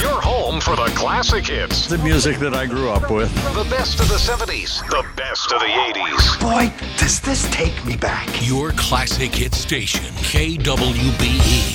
Your home for the classic hits. The music that I grew up with. The best of the 70s. The best of the 80s. Boy, does this take me back. Your classic hit station, KWBE.